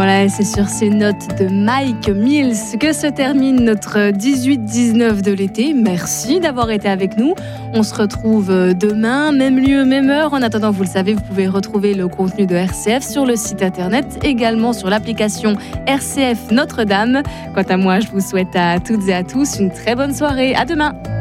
Voilà, et c'est sur ces notes de Mike Mills que se termine notre 18-19 de l'été. Merci d'avoir été avec nous. On se retrouve demain, même lieu, même heure. En attendant, vous le savez, vous pouvez retrouver le contenu de RCF sur le site internet, également sur l'application RCF Notre-Dame. Quant à moi, je vous souhaite à toutes et à tous une très bonne soirée. À demain.